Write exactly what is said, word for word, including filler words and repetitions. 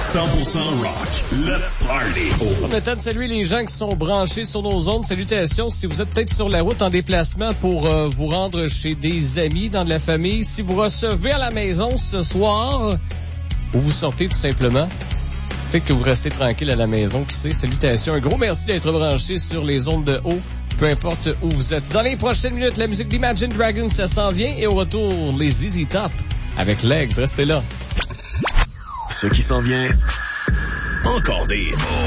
cent pour cent rock, le party. On a le temps de saluer les gens qui sont branchés sur nos ondes. Salutations si vous êtes peut-être sur la route en déplacement pour euh, vous rendre chez des amis, dans de la famille. Si vous recevez à la maison ce soir, ou vous sortez tout simplement, peut-être que vous restez tranquille à la maison, qui sait. Salutations, un gros merci d'être branché sur les ondes de haut, peu importe où vous êtes. Dans les prochaines minutes, la musique d'Imagine Dragons, ça s'en vient. Et au retour, les Z Z Top avec Legs. Restez là. Ce qui s'en vient, encore des hits.